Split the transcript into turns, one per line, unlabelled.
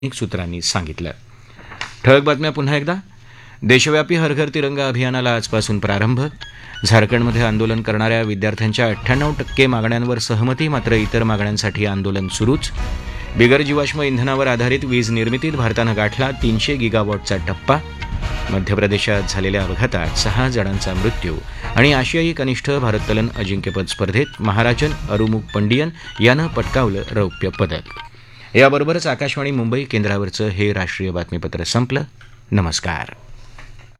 अनेक सूत्रांनी सांगितलं. ठळक बातम्या पुन्हा एकदा. देशव्यापी हर घर तिरंगा अभियानाला आजपासून प्रारंभ. झारखंडमध्ये आंदोलन करणाऱ्या विद्यार्थ्यांच्या 98% मागण्यांवर सहमती, मात्र इतर मागण्यांसाठी आंदोलन सुरूच. बिगर जीवाश्म इंधनावर आधारित वीज निर्मितीत भारतानं गाठला 300 गिगावॉटचा टप्पा. मध्य प्रदेशात झालेल्या अपघातात 6 जणांचा मृत्यू. आणि आशियाई कनिष्ठ भारोत्तोलन अजिंक्यपद स्पर्धेत महाराजन अरुमुग पंडियन यानं पटकावलं रौप्य पदक. याबरोबरच आकाशवाणी मुंबई केंद्रावरचं हे राष्ट्रीय बातमीपत्र संपलं. नमस्कार.